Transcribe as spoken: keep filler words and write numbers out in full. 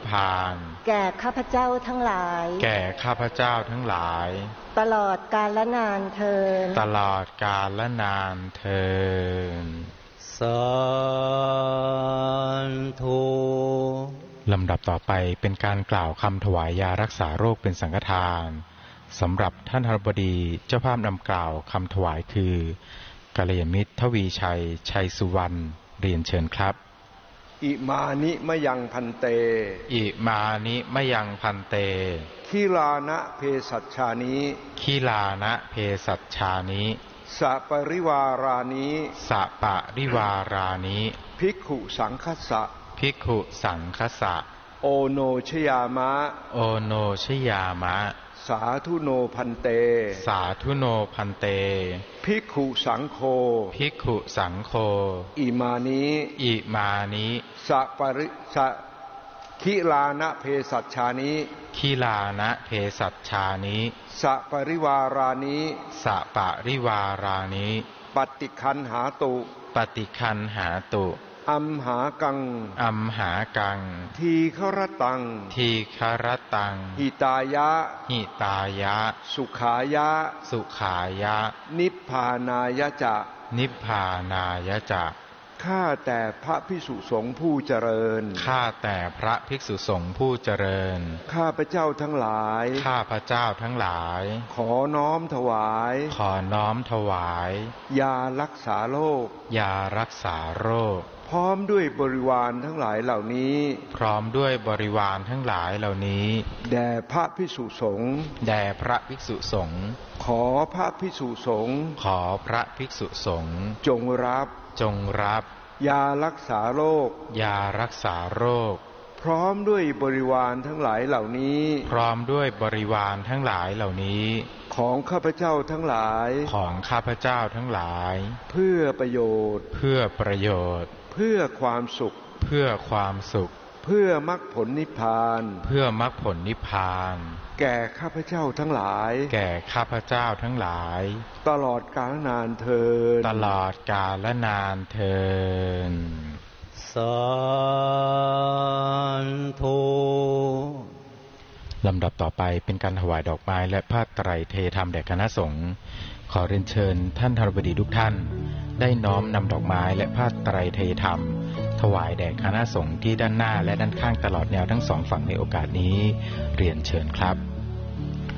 พานแก่ข้าพเจ้าทั้งหลายแก่ข้าพเจ้าทั้งหลายตลอดกาลนานเทอญตลอดกาลนานเทอญสาธุลำดับต่อไปเป็นการกล่าวคำถวายยารักษาโรคเป็นสังฆทานสำหรับท่านอธิบดีเจ้าภาพนำกล่าวคำถวายคือกัลยาณมิตรทวีชัยชัยสุวรรณเรียนเชิญครับอิมานิมะยังพันเตอิมานิมะยังพันเตขีลานะเพสัชชานิขีลานะเพสัชชานิสัปริวารานิสัปริวารานิภิกขุสังคัสสะภิกขุสังคัสสะโอโนชยามะโอโนชยามะสาธุโนพันเตสาธุโนพันเตภิกขุสังโฆภิกขุสังโฆอิมานิอิมานิสัปริสะขีลานะเพสัชชานิขีลานะเพสัชชานิสัปริวารานิสัปริวารานิปฏิคันหาตุปฏิคันหาตุอัมหากังอัมหากังทีฆรตังทีฆรตังหิตายะหิตายะสุขายะสุขายะนิพพานายะจะนิพพานายะจะข้าแต่พระภิกษุสงฆ์ผู้เจริญข้าแต่พระภิกษุสงฆ์ผู้เจริญข้าพระเจ้าทั้งหลายข้าพระเจ้าทั้งหลายขอน้อมถวายขอน้อมถวายยารักษาโรคยารักษาโรคพร้อมด้วยบริวารทั้งหลายเหล่านี้พร้อมด้วยบริวารทั้งหลายเหล่านี้แด่พระภิกษุสงฆ์แด่พระภิกษุสงฆ์ขอพระภิกษุสงฆ์ขอพระภิกษุสงฆ์จงรับจงรับยารักษาโรคยารักษาโรคพร้อมด้วยบริวารทั้งหลายเหล่านี้พร้อมด้วยบริวารทั้งหลายเหล่านี้ของข้าพเจ้าทั้งหลายของข้าพเจ้าทั้งหลายเพื่อประโยชน์เพื่อประโยชน์เพื่อความสุขเพื่อความสุขเพื่อมรรคผลนิพพานเพื่อมรรคผลนิพพานแก่ข้าพเจ้าทั้งหลายแก่ข้าพเจ้าทั้งหลายตลอดกาลนานเทินตลอดกาลนานเทินสาธุลำดับต่อไปเป็นการถวายดอกไม้และผ้าไตรเทธรรมแด่คณะสงฆ์ขอเรียนเชิญท่านธนบดีทุกท่านได้น้อมนำดอกไม้และผ้าไตรเทธรรมถวายแด่คณะสงฆ์ที่ด้านหน้าและด้านข้างตลอดแนวทั้งสองฝั่งในโอกาสนี้เรียนเชิญครับ